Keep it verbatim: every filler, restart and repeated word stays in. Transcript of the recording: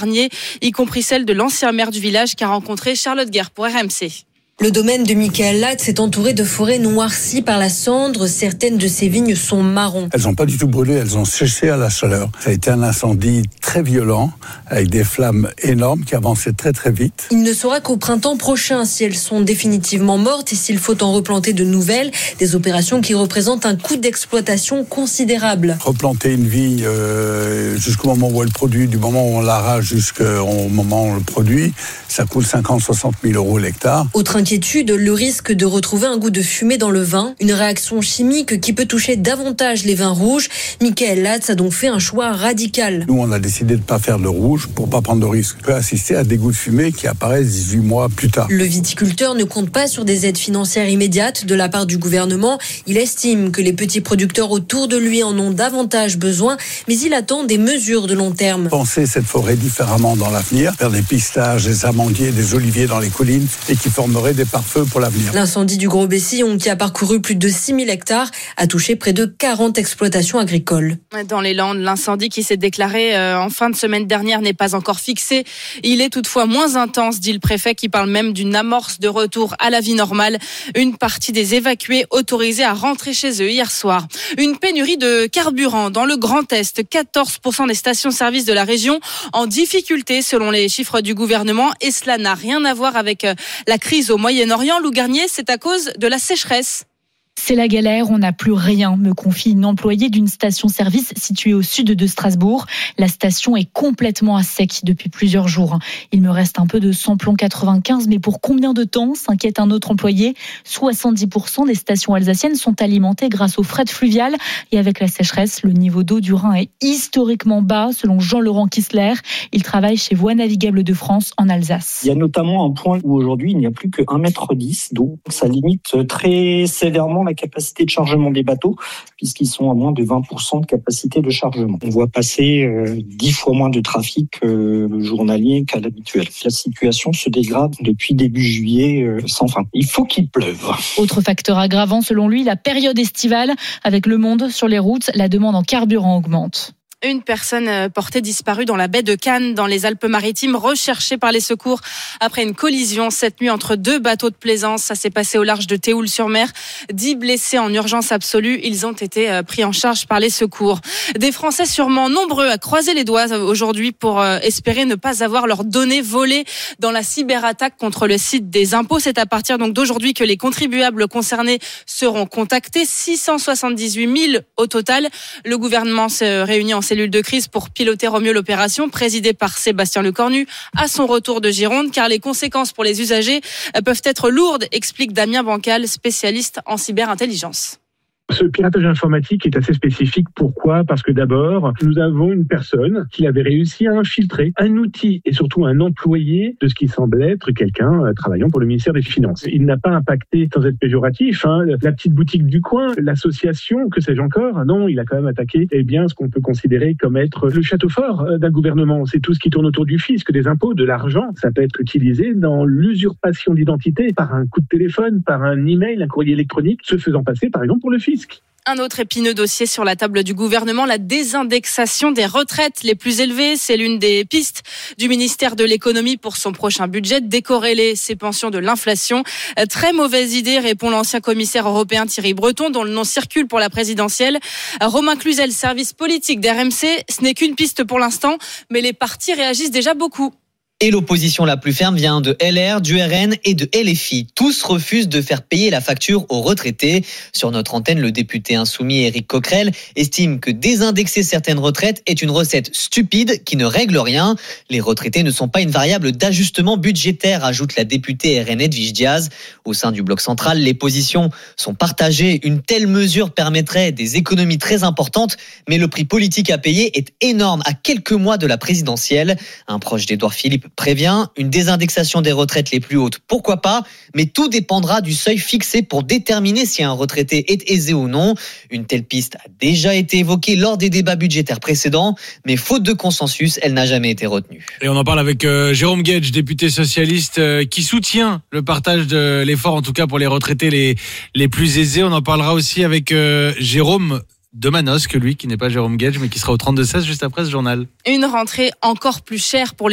épargnées, y compris celle de l'ancien maire du village qu'a rencontré Charlotte Guerre pour R M C. Le domaine de Michael Latz est entouré de forêts noircies par la cendre. Certaines de ces vignes sont marron. Elles n'ont pas du tout brûlé, elles ont séché à la chaleur. Ça a été un incendie très violent, avec des flammes énormes qui avançaient très très vite. Il ne sera qu'au printemps prochain si elles sont définitivement mortes et s'il faut en replanter de nouvelles. Des opérations qui représentent un coût d'exploitation considérable. Replanter une vigne euh, jusqu'au moment où elle produit, du moment où on l'arrache jusqu'au moment où on le produit, ça coûte cinquante à soixante mille euros l'hectare. Autre inquiétude, le risque de retrouver un goût de fumée dans le vin, une réaction chimique qui peut toucher davantage les vins rouges. Michael Latz a donc fait un choix radical. Nous, on a décidé de ne pas faire de rouge pour ne pas prendre de risque. On peut assister à des goûts de fumée qui apparaissent dix-huit mois plus tard. Le viticulteur ne compte pas sur des aides financières immédiates de la part du gouvernement. Il estime que les petits producteurs autour de lui en ont davantage besoin, mais il attend des mesures de long terme. Penser cette forêt différemment dans l'avenir, faire des pistaches, des amandiers, des oliviers dans les collines et qui formeraient des pare-feux pour l'avenir. L'incendie du Gros Bessillon, qui a parcouru plus de six mille hectares, a touché près de quarante exploitations agricoles. Dans les Landes, l'incendie qui s'est déclaré en fin de semaine dernière n'est pas encore fixé. Il est toutefois moins intense, dit le préfet, qui parle même d'une amorce de retour à la vie normale. Une partie des évacués autorisés à rentrer chez eux hier soir. Une pénurie de carburant dans le Grand Est. quatorze pour cent des stations-service de la région en difficulté selon les chiffres du gouvernement. Et cela n'a rien à voir avec la crise au Moyen-Orient. Lou Garnier, c'est à cause de la sécheresse. C'est la galère, on n'a plus rien, me confie une employée d'une station-service située au sud de Strasbourg. La station est complètement à sec depuis plusieurs jours. Il me reste un peu de samplon quatre-vingt-quinze, mais pour combien de temps, s'inquiète un autre employé. soixante-dix pour cent des stations alsaciennes sont alimentées grâce au fret fluvial. Et avec la sécheresse, le niveau d'eau du Rhin est historiquement bas, selon Jean-Laurent Kissler. Il travaille chez Voies navigables de France en Alsace. Il y a notamment un point où aujourd'hui il n'y a plus que un mètre dix d'eau. Ça limite très sévèrement la capacité de chargement des bateaux, puisqu'ils sont à moins de vingt pour cent de capacité de chargement. On voit passer euh, dix fois moins de trafic euh, journalier qu'à l'habituel. La situation se dégrade depuis début juillet euh, sans fin. Il faut qu'il pleuve. Autre facteur aggravant, selon lui, la période estivale. Avec le monde sur les routes, la demande en carburant augmente. Une personne portée disparue dans la baie de Cannes, dans les Alpes-Maritimes, recherchée par les secours après une collision cette nuit entre deux bateaux de plaisance. Ça s'est passé au large de Théoul-sur-Mer. Dix blessés en urgence absolue. Ils ont été pris en charge par les secours. Des Français sûrement nombreux à croiser les doigts aujourd'hui pour espérer ne pas avoir leurs données volées dans la cyberattaque contre le site des impôts. C'est à partir donc d'aujourd'hui que les contribuables concernés seront contactés. six cent soixante-dix-huit mille au total. Le gouvernement se réunit en cellule de crise pour piloter au mieux l'opération, présidée par Sébastien Lecornu, à son retour de Gironde, car les conséquences pour les usagers peuvent être lourdes, explique Damien Bancal, spécialiste en cyberintelligence. Ce piratage informatique est assez spécifique. Pourquoi ? Parce que d'abord, nous avons une personne qui avait réussi à infiltrer un outil et surtout un employé de ce qui semble être quelqu'un travaillant pour le ministère des Finances. Il n'a pas impacté, sans être péjoratif, hein, la petite boutique du coin, l'association, que sais-je encore. Non, il a quand même attaqué eh bien, ce qu'on peut considérer comme être le château fort d'un gouvernement. C'est tout ce qui tourne autour du fisc, des impôts, de l'argent. Ça peut être utilisé dans l'usurpation d'identité par un coup de téléphone, par un email, un courrier électronique, se faisant passer par exemple pour le fisc. Un autre épineux dossier sur la table du gouvernement, la désindexation des retraites les plus élevées. C'est l'une des pistes du ministère de l'économie pour son prochain budget, décorréler ces pensions de l'inflation. Très mauvaise idée, répond l'ancien commissaire européen Thierry Breton, dont le nom circule pour la présidentielle. Romain Cluzel, service politique d'R M C, ce n'est qu'une piste pour l'instant, mais les partis réagissent déjà beaucoup. Et l'opposition la plus ferme vient de L R, du R N et de L F I. Tous refusent de faire payer la facture aux retraités. Sur notre antenne, le député insoumis Éric Coquerel estime que désindexer certaines retraites est une recette stupide qui ne règle rien. Les retraités ne sont pas une variable d'ajustement budgétaire, ajoute la députée R N Edwige Diaz. Au sein du bloc central, les positions sont partagées. Une telle mesure permettrait des économies très importantes, mais le prix politique à payer est énorme à quelques mois de la présidentielle. Un proche d'Édouard Philippe prévient, une désindexation des retraites les plus hautes, pourquoi pas, mais tout dépendra du seuil fixé pour déterminer si un retraité est aisé ou non. Une telle piste a déjà été évoquée lors des débats budgétaires précédents, mais faute de consensus, elle n'a jamais été retenue. Et on en parle avec euh, Jérôme Guedj, député socialiste, euh, qui soutient le partage de l'effort, en tout cas pour les retraités les, les plus aisés. On en parlera aussi avec euh, Jérôme de Manosque, lui qui n'est pas Jérôme Guedj, mais qui sera au trente-deux seize juste après ce journal. Une rentrée encore plus chère pour les